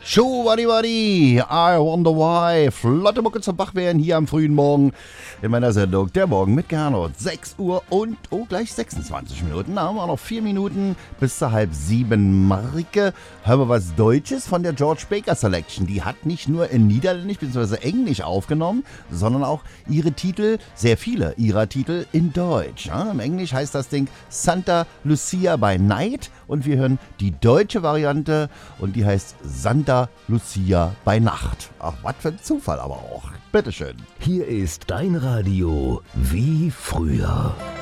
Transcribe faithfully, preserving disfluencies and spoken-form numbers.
Schuwadibadi, I wonder why. Flotte Mucke zum Bachwehren hier am frühen Morgen in meiner Sendung Der Morgen mit Gernot. sechs Uhr und oh, gleich sechsundzwanzig Minuten. Da haben wir noch vier Minuten bis zur halb sieben Marke. Hören wir was Deutsches von der George Baker Selection. Die hat nicht nur in Niederländisch bzw. Englisch aufgenommen, sondern auch ihre Titel, sehr viele ihrer Titel in Deutsch. Ja, im Englisch heißt das Ding Santa Lucia by Night und wir hören die deutsche Variante und die heißt Santa Lucia bei Nacht. Ach, was für ein Zufall aber auch. Bitteschön. Hier ist dein Radio wie früher.